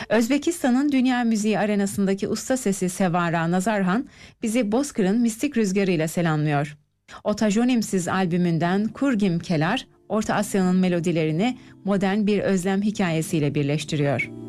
Özbekistan'ın dünya müziği arenasındaki usta sesi Sevara Nazarhan bizi Bozkır'ın mistik rüzgarıyla selamlıyor. Otajonimsiz albümünden Kurgim Kelar, Orta Asya'nın melodilerini modern bir özlem hikayesiyle birleştiriyor.